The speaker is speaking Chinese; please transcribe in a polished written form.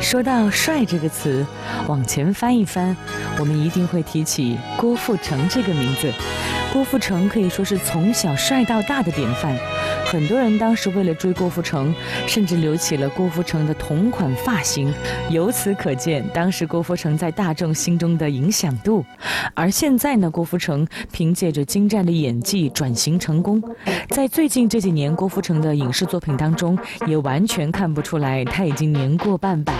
说到帅这个词，往前翻一翻，我们一定会提起郭富城这个名字。郭富城可以说是从小帅到大的典范，很多人当时为了追郭富城，甚至留起了郭富城的同款发型，由此可见当时郭富城在大众心中的影响度。而现在呢，郭富城凭借着精湛的演技转型成功，在最近这几年郭富城的影视作品当中，也完全看不出来他已经年过半百。